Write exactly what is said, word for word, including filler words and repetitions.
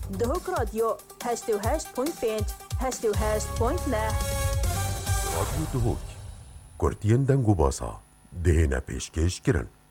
دهوک رادیو هشت و هشت پوینت پنج هشت و هشت پوینت نه رادیو دهوک کورتین دنگو باسا دهنا پیشکش کرن